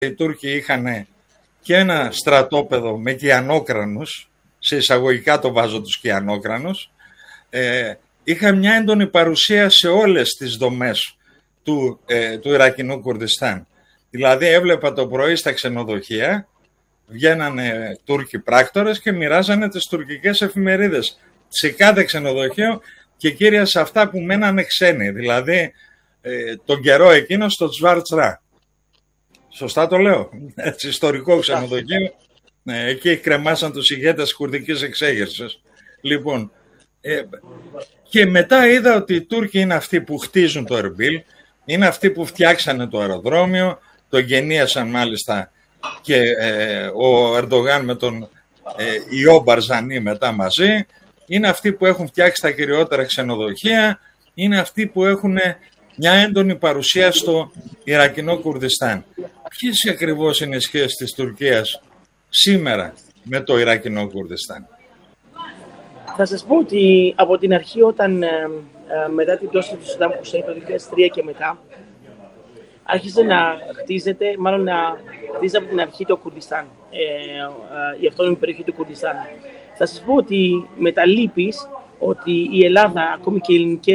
οι Τούρκοι είχαν και ένα στρατόπεδο με κιανόκρανους, σε εισαγωγικά το βάζω τους κιανόκρανους, είχαν μια έντονη παρουσία σε όλες τις δομές του Ιρακινού Κουρδιστάν. Δηλαδή έβλεπα το πρωί στα ξενοδοχεία, βγαίνανε Τούρκοι πράκτορες και μοιράζανε τις τουρκικές εφημερίδες σε κάθε ξενοδοχείο και κύρια σε αυτά που μένανε ξένοι, δηλαδή τον καιρό εκείνο στο Τσβάρτσρα. Σωστά το λέω, έτσι, ιστορικό ξενοδοχείο, εκεί κρεμάσαν τους ηγέτες της κουρδικής εξέγερσης. Λοιπόν, και μετά είδα ότι οι Τούρκοι είναι αυτοί που χτίζουν το Ερμπίλ, είναι αυτοί που φτιάξανε το αεροδρόμιο, το γενίασαν μάλιστα και ο Ερντογάν με τον Ιώ Μπαρζανί μετά μαζί, είναι αυτοί που έχουν φτιάξει τα κυριότερα ξενοδοχεία, είναι αυτοί που έχουν μια έντονη παρουσία στο Ιρακινό Κουρδιστάν. Ποιες ακριβώς είναι οι σχέσεις της Τουρκίας σήμερα με το Ιρακινό Κουρδιστάν? Θα σας πω ότι από την αρχή, όταν μετά την πτώση του Σαντάμ Χουσέιν το 2003 και μετά, άρχισε να χτίζεται, μάλλον να χτίζεται από την αρχή το Κουρδιστάν, η αυτόνομη περιοχή του Κουρδιστάν. Θα σας πω ότι με τα λύπης ότι η Ελλάδα, ακόμη και οι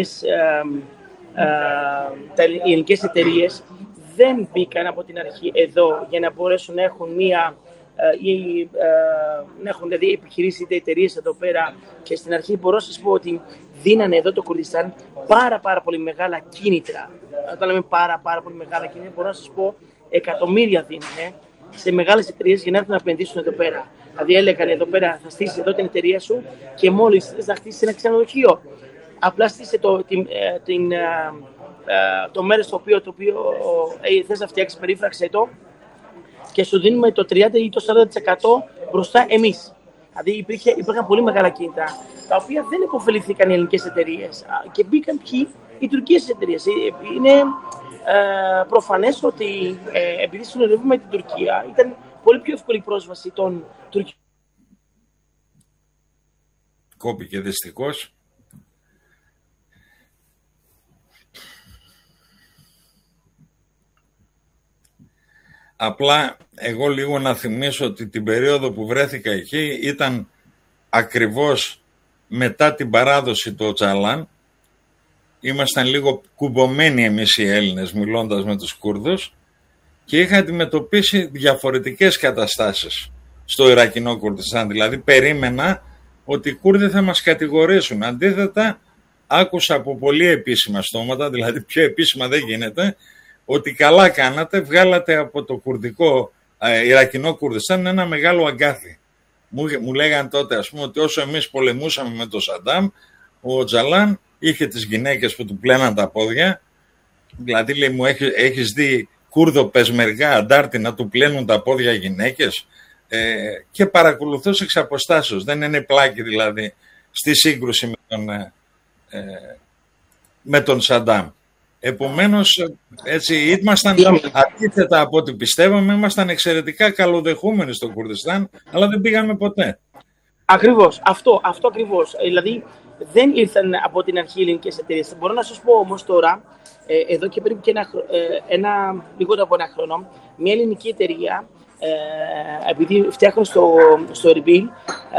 ελληνικές εταιρείες δεν μπήκαν από την αρχή εδώ για να μπορέσουν να έχουν να έχουν δηλαδή επιχειρήσεις είτε εταιρείες εδώ πέρα, και στην αρχή μπορώ να σας πω ότι δίνανε εδώ το Κουρδιστάν πάρα πολύ μεγάλα κίνητρα. Όταν λέμε πάρα πολύ μεγάλα κίνητρα, μπορώ να σας πω εκατομμύρια δίνανε σε μεγάλες εταιρείες για να έρθουν να επενδύσουν εδώ πέρα. Δηλαδή έλεγαν εδώ πέρα, θα στήσεις εδώ την εταιρεία σου και μόλις θες να χτίσεις ένα ξενοδοχείο, απλά στήσε το μέρος το οποίο θες να φτιάξεις, περίφραξε το και σου δίνουμε το 30% ή το 40% μπροστά εμείς. Δηλαδή υπήρχαν πολύ μεγάλα κίνητρα, τα οποία δεν υποφελήθηκαν οι ελληνικές εταιρείες και μπήκαν ποιοι? Οι τουρκικές εταιρείες. Είναι προφανές ότι επειδή συνοδεύουμε την Τουρκία, ήταν πολύ πιο εύκολη η πρόσβαση των Τουρκικών. Κόπηκε δυστυχώς. Απλά εγώ λίγο να θυμίσω ότι την περίοδο που βρέθηκα εκεί ήταν ακριβώς μετά την παράδοση του Οτσαλάν. Ήμασταν λίγο κουμπωμένοι εμείς οι Έλληνες μιλώντας με τους Κούρδους και είχα αντιμετωπίσει διαφορετικές καταστάσεις στο Ιρακινό Κουρδιστάν. Δηλαδή περίμενα ότι οι Κούρδοι θα μας κατηγορήσουν. Αντίθετα άκουσα από πολύ επίσημα στόματα, δηλαδή πιο επίσημα δεν γίνεται, ότι καλά κάνατε, βγάλατε από το Ιρακινό Κουρδιστάν ένα μεγάλο αγκάθι. Μου λέγαν τότε, ας πούμε, ότι όσο εμείς πολεμούσαμε με τον Σαντάμ, ο Τζαλάν είχε τις γυναίκες που του πλέναν τα πόδια, δηλαδή λέει μου έχεις δει Κούρδο πεσμεργά αντάρτη να του πλένουν τα πόδια γυναίκες, και παρακολουθούσε εξ αποστάσεως, δεν είναι πλάκη δηλαδή στη σύγκρουση με τον Σαντάμ. Επομένως, έτσι ήμασταν, αντίθετα από ό,τι πιστεύαμε, ήμασταν εξαιρετικά καλοδεχούμενοι στο Κουρδιστάν, αλλά δεν πήγαμε ποτέ. Ακριβώς, αυτό ακριβώς. Δηλαδή, δεν ήρθαν από την αρχή οι ελληνικές εταιρείες. Μπορώ να σας πω όμως τώρα, εδώ και περίπου και λιγότερο από ένα χρόνο, μια ελληνική εταιρεία, επειδή φτιάχνουν στο Ερμπίλ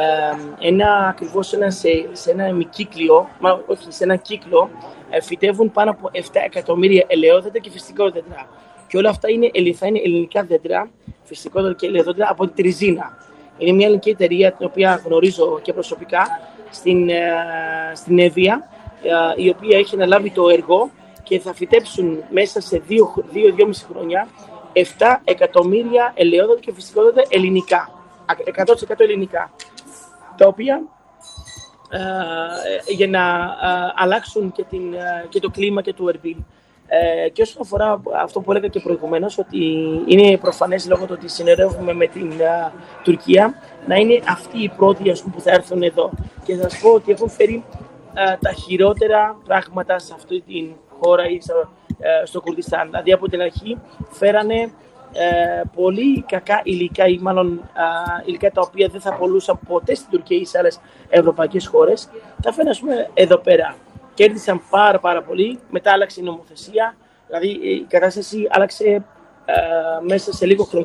σε ένα ημικύκλιο, όχι σε ένα κύκλο, φυτεύουν πάνω από 7 εκατομμύρια ελαιόδεντρα και φυσικόδεντρα. Και όλα αυτά θα είναι ελληνικά δέντρα, φυσικόδεντρα και ελαιόδεντρα από τη Τριζίνα. Είναι μια ελληνική εταιρεία την οποία γνωρίζω και προσωπικά στην Εύβοια, η οποία έχει αναλάβει το έργο και θα φυτέψουν μέσα σε 2-2,5 χρόνια 7 εκατομμύρια ελαιόδεντρα και φυσικόδεντρα ελληνικά, 100% ελληνικά, τα οποία για να αλλάξουν και το κλίμα και του Ερμπίλ. Και όσον αφορά αυτό που έλεγα και προηγουμένως, ότι είναι προφανές λόγω του ότι συνεργάζομαι με την Τουρκία, να είναι αυτοί οι πρώτοι που θα έρθουν εδώ. Και θα σας πω ότι έχουν φέρει τα χειρότερα πράγματα σε αυτή την χώρα ή στο Κουρδιστάν. Δηλαδή από την αρχή φέρανε πολύ κακά υλικά ή μάλλον υλικά τα οποία δεν θα πολλούσαν ποτέ στην Τουρκία ή σε άλλες ευρωπαϊκές χώρες. Τα φέρανε, ας πούμε, εδώ πέρα. Κέρδισαν πάρα πολύ, μετά άλλαξε η νομοθεσία, δηλαδή η κατάσταση άλλαξε μέσα σε λίγο χρόνο.